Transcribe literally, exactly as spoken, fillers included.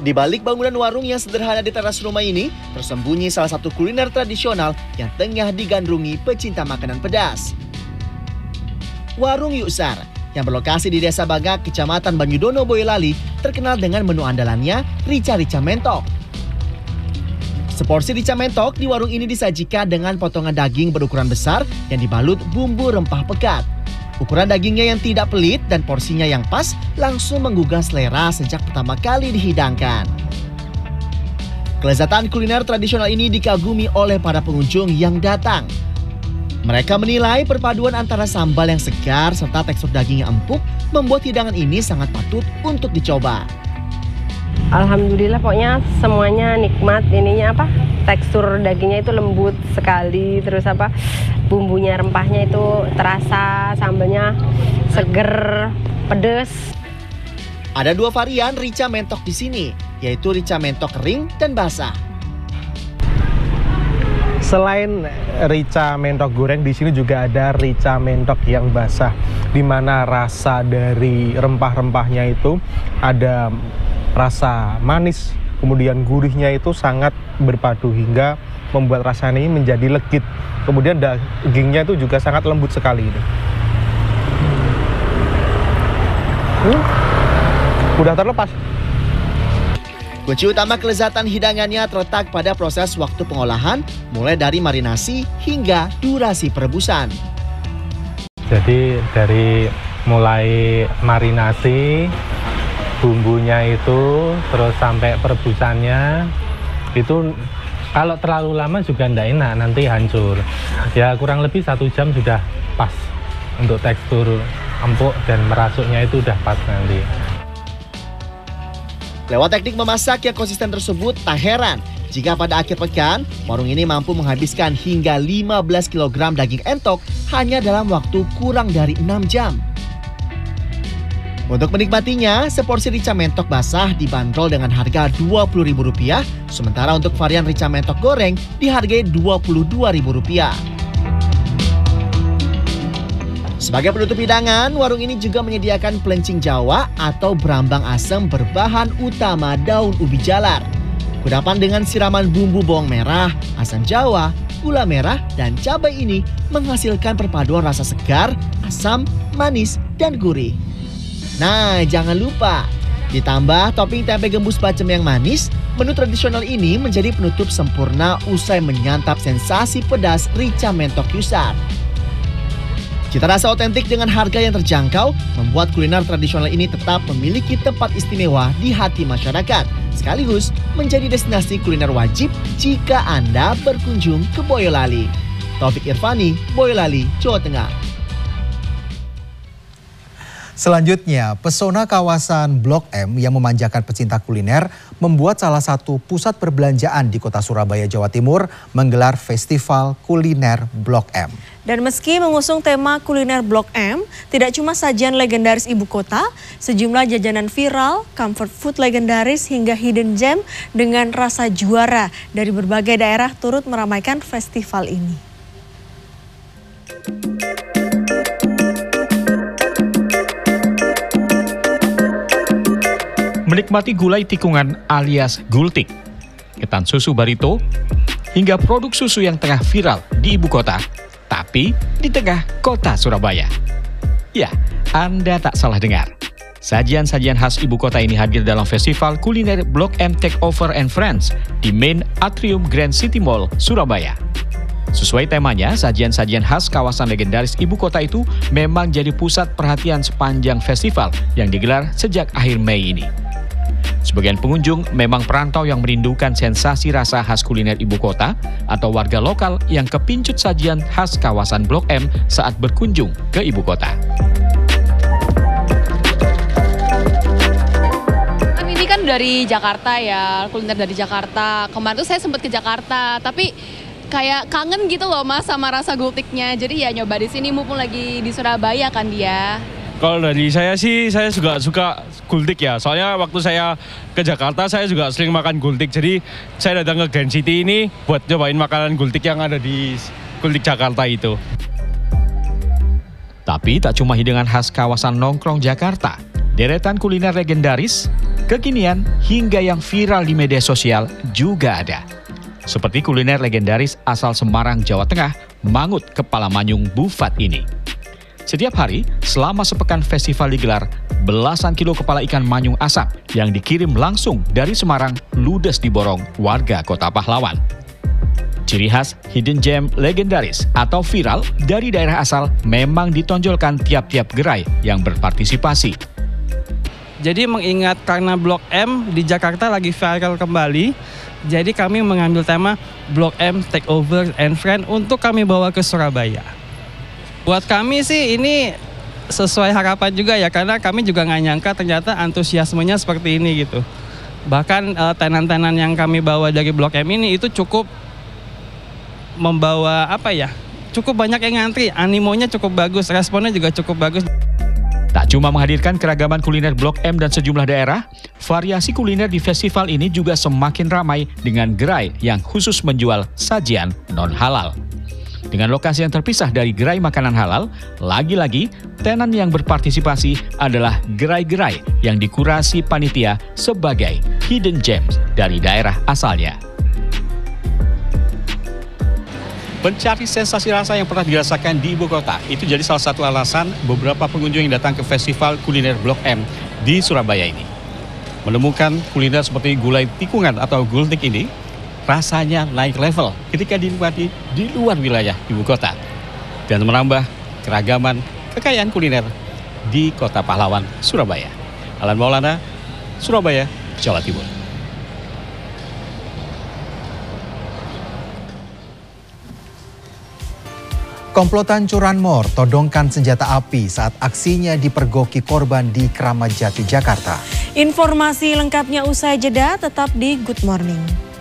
Di balik bangunan warung yang sederhana di teras rumah ini, tersembunyi salah satu kuliner tradisional yang tengah digandrungi pecinta makanan pedas. Warung Yuksar, yang berlokasi di Desa Bagak, Kecamatan Banyudono, Boyolali, terkenal dengan menu andalannya, rica-rica mentok. Seporsi rica mentok di warung ini disajikan dengan potongan daging berukuran besar yang dibalut bumbu rempah pekat. Ukuran dagingnya yang tidak pelit dan porsinya yang pas langsung menggugah selera sejak pertama kali dihidangkan. Kelezatan kuliner tradisional ini dikagumi oleh para pengunjung yang datang. Mereka menilai perpaduan antara sambal yang segar serta tekstur daging yang empuk membuat hidangan ini sangat patut untuk dicoba. Alhamdulillah pokoknya semuanya nikmat, ininya apa? Tekstur dagingnya itu lembut sekali, terus apa? Bumbunya, rempahnya itu terasa, sambalnya seger, pedas. Ada dua varian rica mentok di sini, yaitu rica mentok kering dan basah. Selain rica mentok goreng, di sini juga ada rica mentok yang basah, di mana rasa dari rempah-rempahnya itu ada rasa manis, kemudian gurihnya itu sangat berpadu hingga membuat rasanya ini menjadi legit. Kemudian dagingnya itu juga sangat lembut sekali. Hmm, udah terlepas. Kunci utama kelezatan hidangannya terletak pada proses waktu pengolahan, mulai dari marinasi hingga durasi perebusan. Jadi dari mulai marinasi, bumbunya itu, terus sampai perebusannya, itu kalau terlalu lama juga tidak enak, nanti hancur. Ya kurang lebih satu jam sudah pas untuk tekstur empuk dan merasuknya itu udah pas nanti. Lewat teknik memasak yang konsisten tersebut, tak heran jika pada akhir pekan, warung ini mampu menghabiskan hingga lima belas kilogram daging entok hanya dalam waktu kurang dari enam jam. Untuk menikmatinya, seporsi rica mentok basah dibanderol dengan harga dua puluh ribu rupiah, sementara untuk varian rica mentok goreng dihargai dua puluh dua ribu rupiah. Sebagai penutup hidangan, warung ini juga menyediakan pelencing Jawa atau berambang asam berbahan utama daun ubi jalar. Kudapan dengan siraman bumbu bawang merah, asam Jawa, gula merah, dan cabai ini menghasilkan perpaduan rasa segar, asam, manis, dan gurih. Nah, jangan lupa, ditambah topping tempe gembus bacem yang manis, menu tradisional ini menjadi penutup sempurna usai menyantap sensasi pedas rica mentok Yuksar. Cita rasa otentik dengan harga yang terjangkau membuat kuliner tradisional ini tetap memiliki tempat istimewa di hati masyarakat, sekaligus menjadi destinasi kuliner wajib jika Anda berkunjung ke Boyolali. Taufik Irvani, Boyolali, Jawa Tengah. Selanjutnya, pesona kawasan Blok M yang memanjakan pecinta kuliner membuat salah satu pusat perbelanjaan di kota Surabaya, Jawa Timur menggelar festival kuliner Blok M. Dan meski mengusung tema kuliner Blok M, tidak cuma sajian legendaris ibu kota, sejumlah jajanan viral, comfort food legendaris hingga hidden gem dengan rasa juara dari berbagai daerah turut meramaikan festival ini. Menikmati gulai tikungan alias gultik, ketan susu barito, hingga produk susu yang tengah viral di ibu kota, tapi di tengah kota Surabaya. Ya, Anda tak salah dengar. Sajian-sajian khas ibu kota ini hadir dalam festival kuliner Blok M Takeover and Friends di Main Atrium Grand City Mall, Surabaya. Sesuai temanya, sajian-sajian khas kawasan legendaris ibu kota itu memang jadi pusat perhatian sepanjang festival yang digelar sejak akhir Mei ini. Sebagian pengunjung memang perantau yang merindukan sensasi rasa khas kuliner ibu kota atau warga lokal yang kepincut sajian khas kawasan Blok M saat berkunjung ke ibu kota. Kan ini kan dari Jakarta ya, kuliner dari Jakarta. Kemarin tuh saya sempat ke Jakarta, tapi kayak kangen gitu loh Mas sama rasa gultiknya. Jadi ya nyoba di sini mumpung lagi di Surabaya kan dia. Kalau dari saya sih, saya juga suka gultik ya. Soalnya waktu saya ke Jakarta, saya juga sering makan gultik. Jadi saya datang ke Grand City ini buat cobain makanan gultik yang ada di Gultik Jakarta itu. Tapi tak cuma hidangan khas kawasan nongkrong Jakarta, deretan kuliner legendaris kekinian hingga yang viral di media sosial juga ada. Seperti kuliner legendaris asal Semarang, Jawa Tengah, mangut kepala manyung Bufat ini. Setiap hari, selama sepekan festival digelar, belasan kilo kepala ikan manyung asap yang dikirim langsung dari Semarang ludes diborong warga Kota Pahlawan. Ciri khas hidden gem legendaris atau viral dari daerah asal memang ditonjolkan tiap-tiap gerai yang berpartisipasi. Jadi mengingat karena Blok M di Jakarta lagi viral kembali, jadi kami mengambil tema Blok M Takeover and Friend untuk kami bawa ke Surabaya. Buat kami sih ini sesuai harapan juga ya, karena kami juga nggak nyangka ternyata antusiasmenya seperti ini gitu. Bahkan uh, tenan-tenan yang kami bawa dari Blok M ini itu cukup membawa apa ya, cukup banyak yang ngantri, animonya cukup bagus, responnya juga cukup bagus. Tak cuma menghadirkan keragaman kuliner Blok M dan sejumlah daerah, variasi kuliner di festival ini juga semakin ramai dengan gerai yang khusus menjual sajian non-halal. Dengan lokasi yang terpisah dari gerai makanan halal, lagi-lagi tenan yang berpartisipasi adalah gerai-gerai yang dikurasi panitia sebagai hidden gems dari daerah asalnya. Mencari sensasi rasa yang pernah dirasakan di ibu kota, itu jadi salah satu alasan beberapa pengunjung yang datang ke festival kuliner Blok M di Surabaya ini. Menemukan kuliner seperti gulai tikungan atau gultik ini, rasanya naik level ketika dinikmati di luar wilayah ibu kota dan menambah keragaman kekayaan kuliner di Kota Pahlawan, Surabaya. Alan Maulana, Surabaya, Jawa Timur. Komplotan curanmor todongkan senjata api saat aksinya dipergoki korban di Kramat Jati, Jakarta. Informasi lengkapnya usai jeda, tetap di Good Morning.